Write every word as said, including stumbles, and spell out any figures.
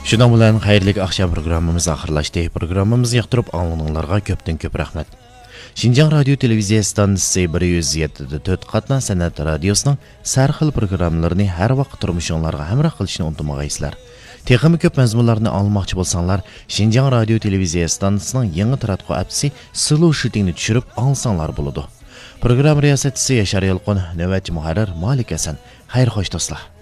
Şundan bilan xayrli akşam programmamız axırlaşdı. Programmamızı yoqtirib anlaganlarga ko'pdan ko'p rahmat. Şinjan Radio Televiziya stansiyasi bir yuz yetti nöqta to'rt qatna san'at radiosining sarxil programmalarini har vaqt turmushingizga hamroh qilishni unutmag'aysizlar. Texnik ko'p mazmunlarni olmoqchi bo'lsanglar, Şinjan Radio Televiziya stansiyasining yangi taratquv appsi Slow Shootingni tushirib olsanglar bo'ladi. Program riyosatchisi Yashar Yolqin, navbatchi muharrir Malik Hasan. Xayr xo'sh do'stlar.